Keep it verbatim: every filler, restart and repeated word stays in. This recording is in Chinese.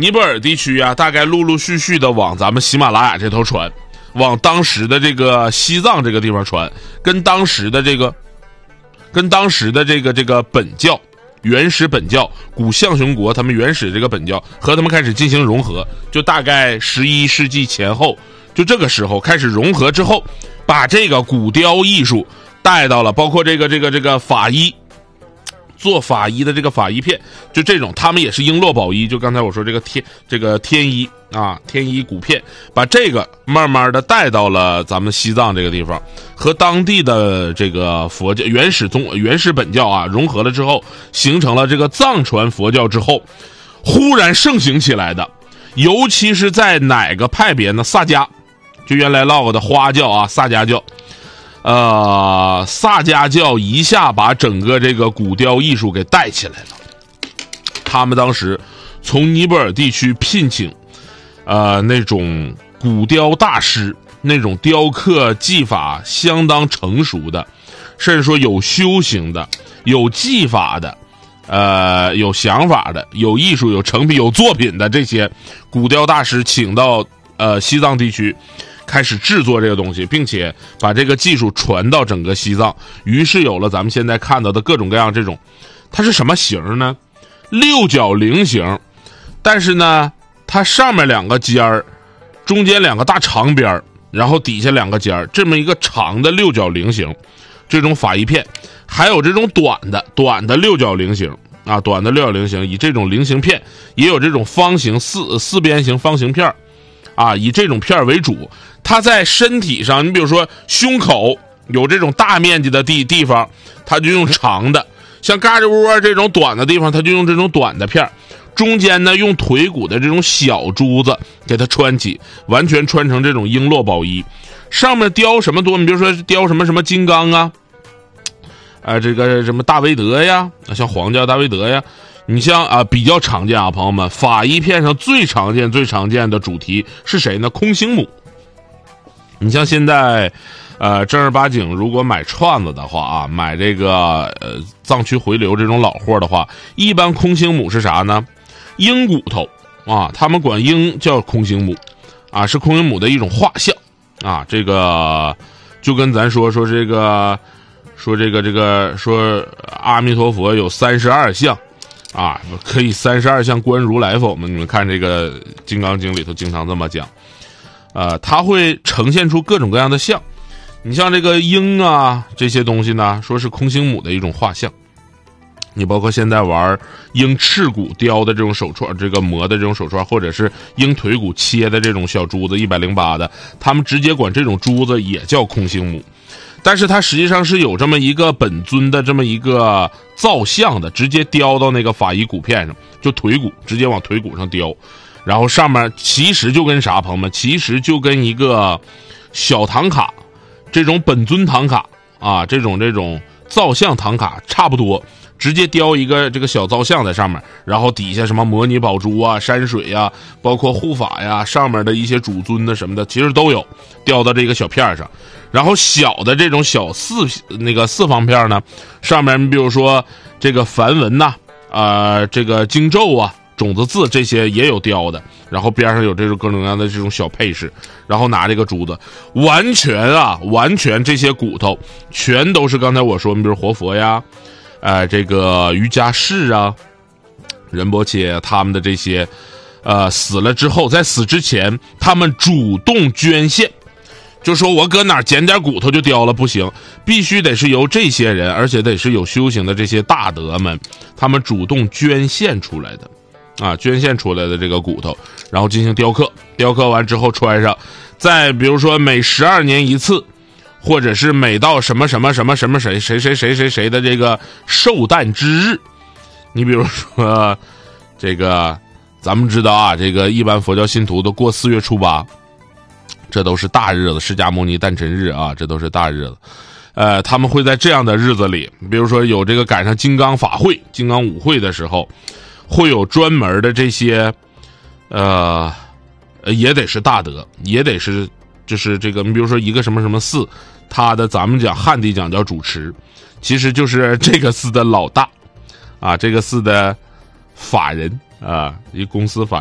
尼泊尔地区啊，大概陆陆续续的往咱们喜马拉雅这头传，往当时的这个西藏这个地方传，跟当时的这个跟当时的这个这个本教原始本教古象雄国他们原始这个本教和他们开始进行融合，就大概十一世纪前后，就这个时候开始融合之后，把这个古雕艺术带到了包括这个这个这个法医做法医的这个法医片，就这种他们也是璎珞宝衣，就刚才我说这个天这个天衣啊天衣古片，把这个慢慢的带到了咱们西藏这个地方，和当地的这个佛教原始宗原始本教啊融合了之后，形成了这个藏传佛教之后忽然盛行起来的，尤其是在哪个派别呢？萨迦，就原来唠过的花教啊，萨迦教。呃，萨迦教一下把整个这个古雕艺术给带起来了。他们当时从尼泊尔地区聘请，呃，那种古雕大师，那种雕刻技法相当成熟的，甚至说有修行的、有技法的、呃，有想法的、有艺术、有成品、有作品的这些古雕大师，请到呃西藏地区。开始制作这个东西，并且把这个技术传到整个西藏，于是有了咱们现在看到的各种各样这种，它是什么形呢？六角菱形，但是呢，它上面两个尖儿，中间两个大长边儿，然后底下两个尖儿，这么一个长的六角菱形，这种法医片，还有这种短的短的六角菱形啊，短的六角菱形，以这种菱形片，也有这种方形四四边形方形片啊，以这种片为主。它在身体上，你比如说胸口有这种大面积的地地方，它就用长的，像胳肢窝这种短的地方，它就用这种短的片，中间呢用腿骨的这种小珠子给它穿起，完全穿成这种璎珞宝衣。上面雕什么多？你比如说雕什么什么金刚啊，呃，这个什么大威德呀，像黄教大威德呀。你像啊，比较常见啊，朋友们，法医片上最常见、最常见的主题是谁呢？空心母。你像现在，呃，正儿八经如果买串子的话啊，买这个呃藏区回流这种老货的话，一般空心母是啥呢？鹰骨头啊，他们管鹰叫空心母，啊，是空心母的一种画像啊。这个就跟咱说说这个说这个这个说阿弥陀佛有三十二相。啊，可以三十二相观如来否吗？你们看这个《金刚经》里头经常这么讲，呃，它会呈现出各种各样的像。你像这个鹰啊，这些东西呢，说是空心母的一种画像。你包括现在玩鹰翅骨雕的这种手串，这个磨的这种手串，或者是鹰腿骨切的这种小珠子一百零八的，他们直接管这种珠子也叫空心母。但是它实际上是有这么一个本尊的这么一个造像的，直接雕到那个法医骨片上，就腿骨直接往腿骨上雕，然后上面其实就跟啥，朋友们，其实就跟一个小唐卡，这种本尊唐卡啊，这种这种造像唐卡差不多，直接雕一个这个小造像在上面，然后底下什么摩尼宝珠啊、山水呀，包括护法呀，上面的一些主尊的什么的，其实都有雕到这个小片上。然后小的这种小四那个四方片呢，上面比如说这个梵文呐、啊，呃，这个经咒啊、种子字这些也有雕的，然后边上有这种各种各样的这种小配饰，然后拿这个珠子，完全啊，完全这些骨头全都是刚才我说，你比如活佛呀，呃，这个瑜伽士啊、仁波切他们的这些，呃，死了之后，在死之前，他们主动捐献。就说我搁哪儿捡点骨头就雕了不行，必须得是由这些人，而且得是有修行的这些大德们，他们主动捐献出来的，啊，捐献出来的这个骨头，然后进行雕刻，雕刻完之后穿上，再比如说每十二年一次，或者是每到什么什么什么什么谁谁谁谁谁谁的这个寿诞之日，你比如说这个咱们知道啊，这个一般佛教信徒都过四月初八。这都是大日子，释迦牟尼诞辰日啊，这都是大日子。呃，他们会在这样的日子里，比如说有这个赶上金刚法会、金刚舞会的时候，会有专门的这些，呃，也得是大德，也得是就是这个，你比如说一个什么什么寺，他的咱们讲汉地讲叫主持，其实就是这个寺的老大，啊，这个寺的法人啊，一公司法。